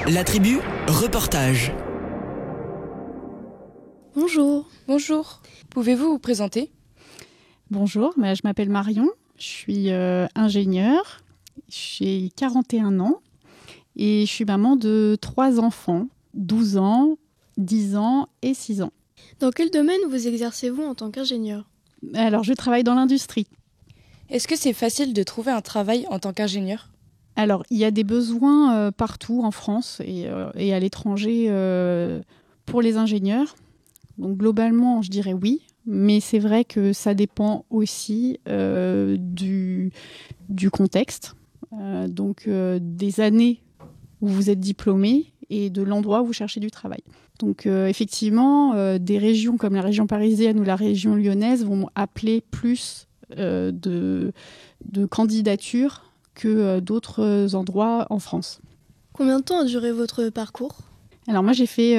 La tribu, reportage. Bonjour. Bonjour. Pouvez-vous vous présenter ? Bonjour, je m'appelle Marion, je suis ingénieure, j'ai 41 ans et je suis maman de 3 enfants, 12 ans, 10 ans et 6 ans. Dans quel domaine vous exercez-vous en tant qu'ingénieur ? Alors, je travaille dans l'industrie. Est-ce que c'est facile de trouver un travail en tant qu'ingénieur ? Alors, il y a des besoins partout en France et à l'étranger pour les ingénieurs. Donc, globalement, je dirais oui. Mais c'est vrai que ça dépend aussi du contexte, des années où vous êtes diplômé et de l'endroit où vous cherchez du travail. Donc effectivement, des régions comme la région parisienne ou la région lyonnaise vont appeler plus de candidatures que d'autres endroits en France. Combien de temps a duré votre parcours ? Alors moi, j'ai fait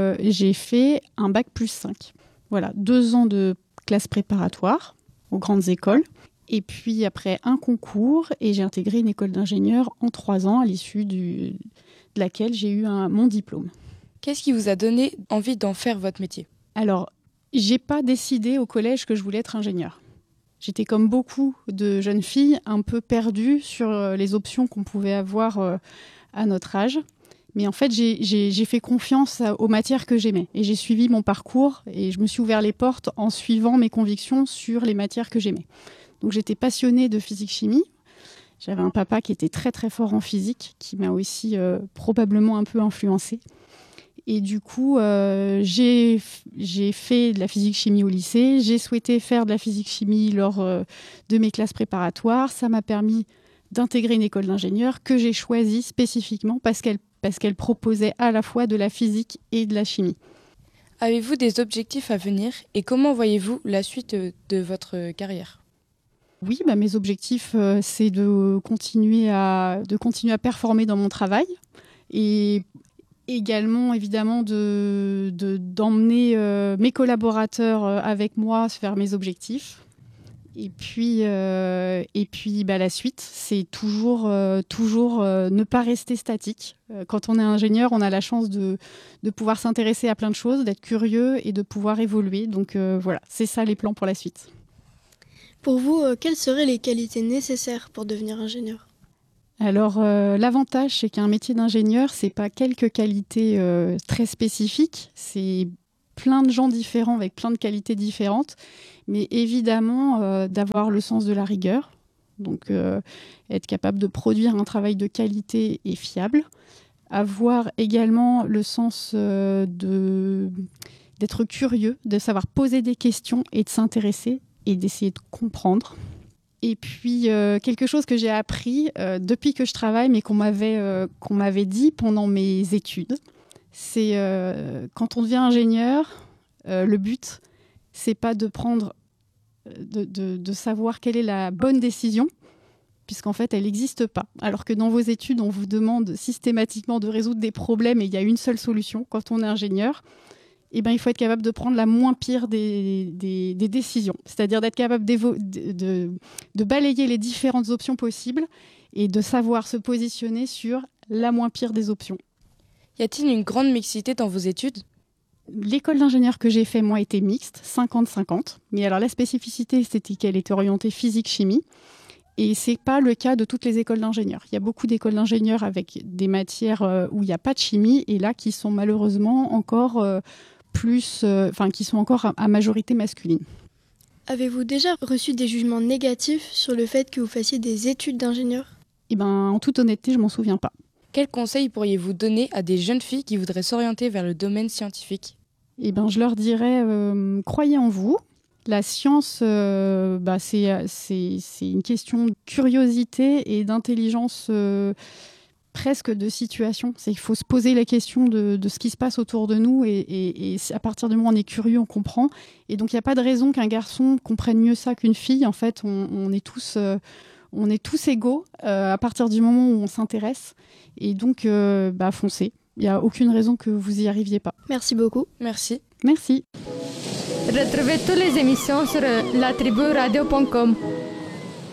un bac plus 5. Voilà, 2 ans de classe préparatoire aux grandes écoles. Et puis après un concours, et j'ai intégré une école d'ingénieur en 3 ans, à l'issue de laquelle j'ai eu mon diplôme. Qu'est-ce qui vous a donné envie d'en faire votre métier ? Alors, j'ai pas décidé au collège que je voulais être ingénieure. J'étais comme beaucoup de jeunes filles un peu perdues sur les options qu'on pouvait avoir à notre âge. Mais en fait, j'ai fait confiance aux matières que j'aimais. Et j'ai suivi mon parcours et je me suis ouvert les portes en suivant mes convictions sur les matières que j'aimais. Donc j'étais passionnée de physique-chimie. J'avais un papa qui était très très fort en physique, qui m'a aussi probablement un peu influencée. Et du coup, j'ai fait de la physique-chimie au lycée. J'ai souhaité faire de la physique-chimie lors de mes classes préparatoires. Ça m'a permis d'intégrer une école d'ingénieur que j'ai choisie spécifiquement parce qu'elle proposait à la fois de la physique et de la chimie. Avez-vous des objectifs à venir et comment voyez-vous la suite de votre carrière ? Oui, mes objectifs, c'est de continuer à performer dans mon travail et également, évidemment, d'emmener mes collaborateurs avec moi vers mes objectifs. Et puis la suite, c'est toujours ne pas rester statique. Quand on est ingénieur, on a la chance de pouvoir s'intéresser à plein de choses, d'être curieux et de pouvoir évoluer. Donc voilà, c'est ça les plans pour la suite. Pour vous, quelles seraient les qualités nécessaires pour devenir ingénieur ? Alors l'avantage, c'est qu'un métier d'ingénieur, c'est pas quelques qualités très spécifiques, c'est plein de gens différents avec plein de qualités différentes, mais évidemment d'avoir le sens de la rigueur, donc être capable de produire un travail de qualité et fiable, avoir également le sens d'être curieux, de savoir poser des questions et de s'intéresser et d'essayer de comprendre. Et puis quelque chose que j'ai appris depuis que je travaille, mais qu'on m'avait dit pendant mes études, c'est quand on devient ingénieur, le but, c'est pas de prendre, de savoir quelle est la bonne décision, puisqu'en fait, elle n'existe pas. Alors que dans vos études, on vous demande systématiquement de résoudre des problèmes et il y a une seule solution. Quand on est ingénieur, il faut être capable de prendre la moins pire des décisions. C'est-à-dire d'être capable de balayer les différentes options possibles et de savoir se positionner sur la moins pire des options. Y a-t-il une grande mixité dans vos études ? L'école d'ingénieur que j'ai fait, moi, était mixte, 50-50. Mais alors la spécificité, c'était qu'elle était orientée physique-chimie. Et ce n'est pas le cas de toutes les écoles d'ingénieurs. Il y a beaucoup d'écoles d'ingénieurs avec des matières où il n'y a pas de chimie et là qui sont malheureusement encore qui sont encore à majorité masculine. Avez-vous déjà reçu des jugements négatifs sur le fait que vous fassiez des études d'ingénieur ? En toute honnêteté, je ne m'en souviens pas. Quels conseils pourriez-vous donner à des jeunes filles qui voudraient s'orienter vers le domaine scientifique ? Je leur dirais, croyez en vous. La science, c'est une question de curiosité et d'intelligence presque de situation. Il faut se poser la question de ce qui se passe autour de nous et à partir du moment où on est curieux, on comprend. Et donc, il n'y a pas de raison qu'un garçon comprenne mieux ça qu'une fille. En fait, on est tous égaux à partir du moment où on s'intéresse. Et donc, foncez. Il n'y a aucune raison que vous n'y arriviez pas. Merci beaucoup. Merci. Merci. Retrouvez toutes les émissions sur latriburadio.com.